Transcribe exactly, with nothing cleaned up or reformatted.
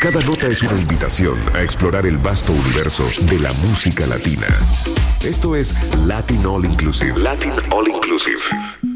Cada nota es una invitación a explorar el vasto universo de la música latina. Esto es Latin All Inclusive. Latin All Inclusive.